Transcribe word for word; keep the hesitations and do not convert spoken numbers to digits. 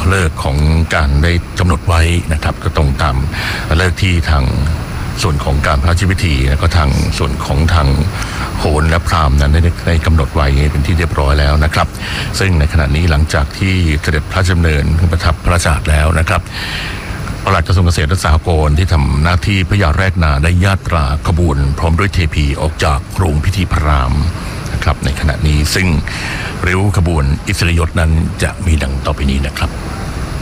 เลิกของการได้กำหนดไว้นะครับก็ตรงตามเลิกที่ทางส่วนของการพระราชพิธีแล้วก็ทางส่วนของทางโหรและพราหมณ์นั้นได้ได้กำหนดไว้เป็นที่เรียบร้อยแล้วนะครับซึ่งในขณะนี้หลังจากที่เสด็จพระราชดำเนินขึ้นประทับพระราชาแล้วนะครับปลัดกระทรวงเกษตรและสหกรณ์ที่ทำหน้าที่พระยาแรกนาได้ญาตราขบวนพร้อมด้วยเทพีออกจากโรงพิธีพระรามนะครับในขณะนี้ซึ่งริ้วขบวนอิสริยยศนั้นจะมีดังต่อไปนี้นะครับ